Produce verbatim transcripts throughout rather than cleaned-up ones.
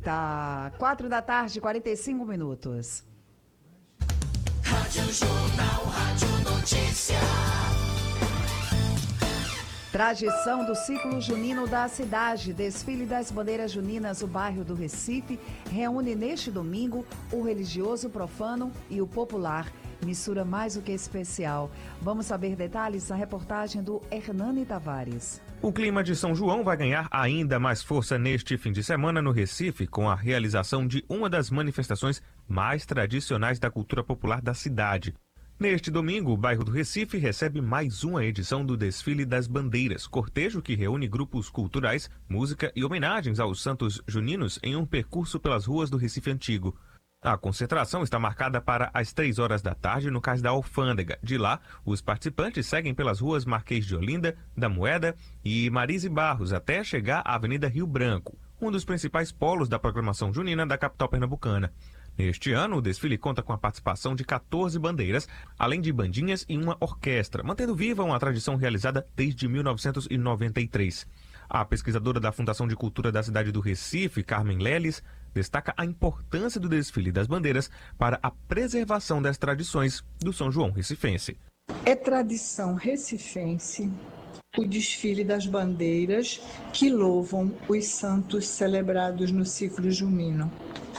Tá, quatro da tarde, quarenta e cinco minutos. Rádio Jornal, Rádio Notícia. Tradição do ciclo junino da cidade. Desfile das bandeiras juninas, o bairro do Recife, reúne neste domingo o religioso, profano e o popular. Mistura mais do que especial. Vamos saber detalhes na reportagem do Hernani Tavares. O clima de São João vai ganhar ainda mais força neste fim de semana no Recife, com a realização de uma das manifestações mais tradicionais da cultura popular da cidade. Neste domingo, o bairro do Recife recebe mais uma edição do Desfile das Bandeiras, cortejo que reúne grupos culturais, música e homenagens aos santos juninos em um percurso pelas ruas do Recife Antigo. A concentração está marcada para as três horas da tarde no Cais da Alfândega. De lá, os participantes seguem pelas ruas Marquês de Olinda, da Moeda e Marise Barros até chegar à Avenida Rio Branco, um dos principais polos da programação junina da capital pernambucana. Neste ano, o desfile conta com a participação de quatorze bandeiras, além de bandinhas e uma orquestra, mantendo viva uma tradição realizada desde mil novecentos e noventa e três. A pesquisadora da Fundação de Cultura da cidade do Recife, Carmen Leles, destaca a importância do desfile das bandeiras para a preservação das tradições do São João recifense. É tradição recifense o desfile das bandeiras que louvam os santos celebrados no ciclo junino.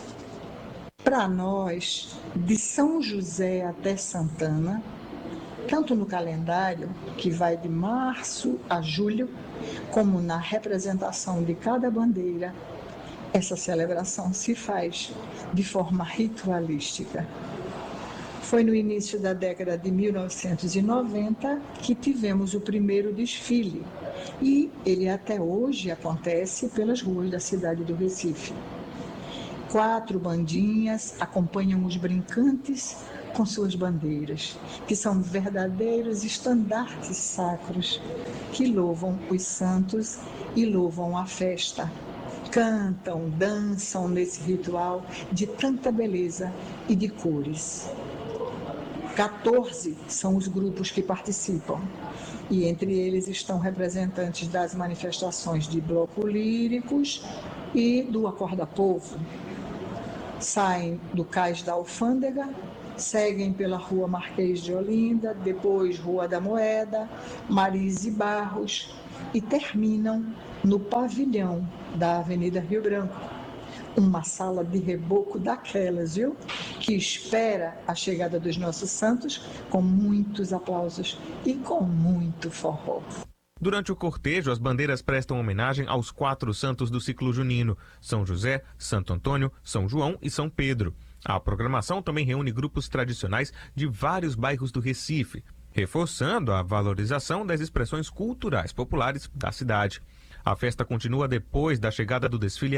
Para nós, de São José até Santana, tanto no calendário, que vai de março a julho, como na representação de cada bandeira, essa celebração se faz de forma ritualística. Foi no início da década de mil novecentos e noventa que tivemos o primeiro desfile, e ele até hoje acontece pelas ruas da cidade do Recife. Quatro bandinhas acompanham os brincantes com suas bandeiras, que são verdadeiros estandartes sacros, que louvam os santos e louvam a festa. Cantam, dançam nesse ritual de tanta beleza e de cores. quatorze são os grupos que participam, e entre eles estão representantes das manifestações de bloco líricos e do Acorda Povo. Saem do Cais da Alfândega, seguem pela Rua Marquês de Olinda, depois Rua da Moeda, Marise Barros e terminam no pavilhão da Avenida Rio Branco, uma sala de reboco daquelas, viu? Que espera a chegada dos nossos santos com muitos aplausos e com muito forró. Durante o cortejo, as bandeiras prestam homenagem aos quatro santos do ciclo junino: São José, Santo Antônio, São João e São Pedro. A programação também reúne grupos tradicionais de vários bairros do Recife, reforçando a valorização das expressões culturais populares da cidade. A festa continua depois da chegada do desfile